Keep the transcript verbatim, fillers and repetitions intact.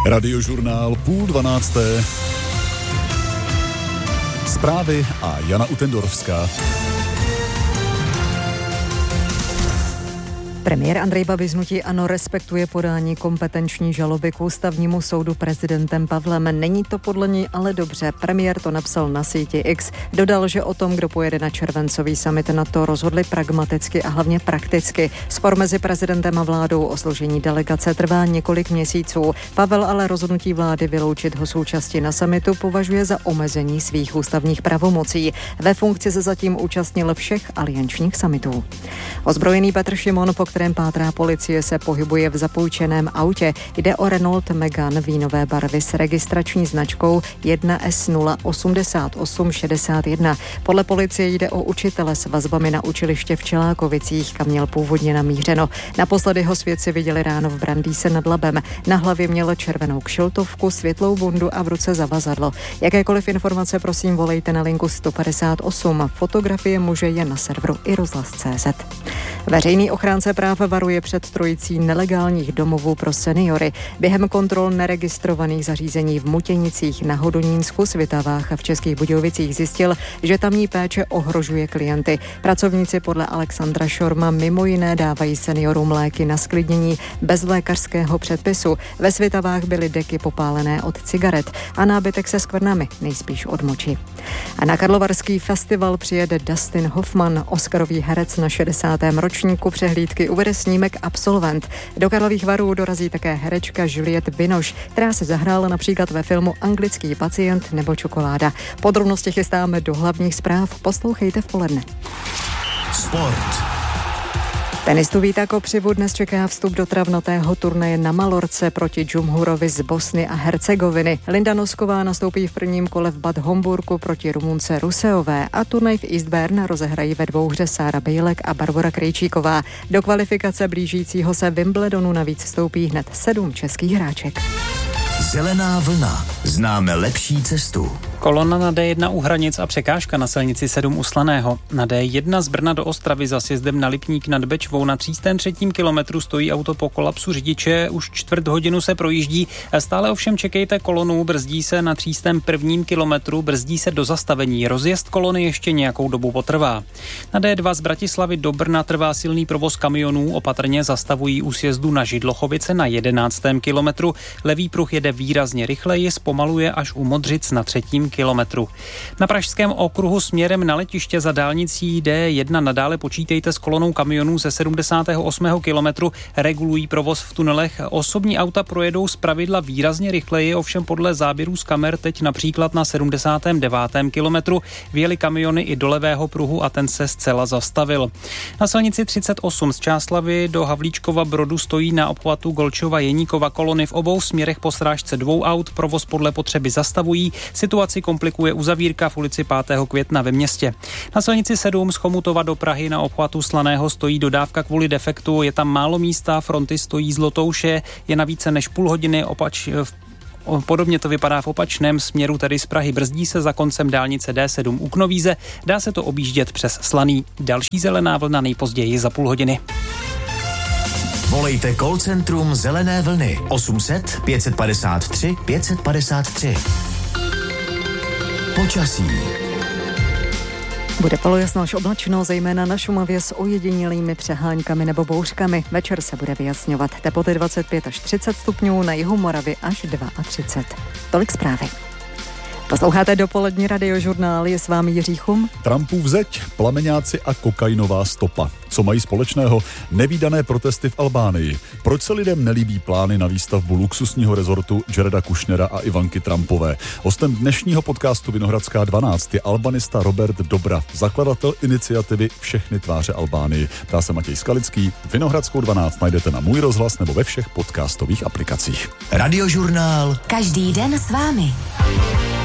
Radiožurnál půl dvanácté. Zprávy a Jana Utendorovská. Premiér Andrej Babiš z hnutí ANO respektuje podání kompetenční žaloby k ústavnímu soudu prezidentem Pavlem. Není to podle něj ale dobře. Premiér to napsal na síti X. Dodal, že o tom, kdo pojede na červencový summit NATO, rozhodli pragmaticky a hlavně prakticky. Spor mezi prezidentem a vládou o složení delegace trvá několik měsíců. Pavel ale rozhodnutí vlády vyloučit ho z účasti na summitu považuje za omezení svých ústavních pravomocí. Ve funkci se zatím účastnil všech aliančních summitů. Ozbrojený Petr Šimon, po kterém pátrá policie, se pohybuje v zapůjčeném autě. Jde o Renault Megane vínové barvy s registrační značkou jedna S nula osm osm šest jedna. Podle policie jde o učitele s vazbami na učiliště v Čelákovicích, kam měl původně namířeno. Naposledy ho svědci viděli ráno v Brandýse nad Labem. Na hlavě měl červenou kšiltovku, světlou bundu a v ruce zavazadlo. Jakékoliv informace prosím volejte na linku sto padesát osm. Fotografie muže je na serveru i rozhlas tečka cé zet. Veřejný ochránce práv varuje před trojicí nelegálních domovů pro seniory. Během kontrol neregistrovaných zařízení v Mutěnicích, na Hodonínsku, Svitavách a v Českých Budějovicích zjistil, že tamní péče ohrožuje klienty. Pracovníci podle Alexandra Šorma mimo jiné dávají seniorům léky na sklidnění bez lékařského předpisu. Ve Svitavách byly deky popálené od cigaret a nábytek se skvrnami, nejspíš od moči. A na Karlovarský festival přijede Dustin Hoffman, oscarový herec na šedesátém ročníku přehlídky, uvede snímek Absolvent. Do Karlových Varů dorazí také herečka Juliette Binoche, která se zahrála například ve filmu Anglický pacient nebo Čokoláda. Podrobnosti chystáme do hlavních zpráv. Poslouchejte v poledne. Sport. Tenistu Víta Kopřivu dnes čeká vstup do travnatého turnaje na Malorce proti Džumhurovi z Bosny a Hercegoviny. Linda Nosková nastoupí v prvním kole v Bad Homburku proti Rumunce Ruseové a turnaj v Eastbourne rozehrají ve dvouhře Sára Bejlek a Barbora Krejčíková. Do kvalifikace blížícího se Wimbledonu navíc vstoupí hned sedm českých hráček. Zelená vlna. Známe lepší cestu. Kolona na D jedna u Hranic a překážka na silnici sedm u Slaného. Na D jedna z Brna do Ostravy za sjezdem na Lipník nad Bečvou na třístém třetím kilometru stojí auto po kolapsu řidiče. Už čtvrt hodinu se projíždí. Stále ovšem čekejte kolonu, brzdí se na třístém prvním kilometru, brzdí se do zastavení. Rozjezd kolony ještě nějakou dobu potrvá. Na D dva z Bratislavy do Brna trvá silný provoz kamionů. Opatrně zastavují u sjezdu na Židlochovice na jedenáctém kilometru. Levý pruh jede výrazně rychleji, zpomaluje až u Modřic na třetím kilometru. Na pražském okruhu směrem na letiště za dálnicí D jedna nadále počítejte s kolonou kamionů ze sedmdesátého osmého kilometru, regulují provoz v tunelech. Osobní auta projedou zpravidla výrazně rychleji, ovšem podle záběrů z kamer teď například na sedmdesátém devátém kilometru vyjeli kamiony i do levého pruhu a ten se zcela zastavil. Na silnici třicet osm z Čáslavy do Havlíčkova Brodu stojí na obchvatu Golčova Jeníkova kolony v obou směrech po srážce dvou aut, provoz podle potřeby zastavují, situaci komplikuje uzavírka v ulici pátého května ve městě. Na silnici sedm z Chomutova do Prahy na obchvatu Slaného stojí dodávka kvůli defektu, je tam málo místa, fronty stojí z Lotouše, je na více než půl hodiny opač Podobně to vypadá v opačném směru, tedy z Prahy. Brzdí se za koncem dálnice D sedm u Knovíze, dá se to objíždět přes Slaný. Další zelená vlna nejpozději za půl hodiny. Volejte call centrum Zelené vlny osm set pět padesát tři pět padesát tři. Počasí. Bude polojasno až oblačno, zejména na Šumavě s ojedinělými přeháňkami nebo bouřkami. Večer se bude vyjasňovat. Teploty dvacet pět až třicet stupňů, na jihu Moravy až třicet dva. Tolik zprávy. Posloucháte dopolední Radiožurnál, je s vámi Jiří Chum. Trumpův zeď, plameňáci a kokainová stopa. Co mají společného? Nevídané protesty v Albánii. Proč se lidem nelíbí plány na výstavbu luxusního rezortu Jareda Kushnera a Ivanky Trumpové? Hostem dnešního podcastu Vinohradská dvanáct je albanista Robert Dobra, zakladatel iniciativy Všechny tváře Albánii. Ptá se Matěj Skalický. Vinohradskou dvanáct najdete na Můj rozhlas nebo ve všech podcastových aplikacích. Radiožurnál. Každý den s vámi.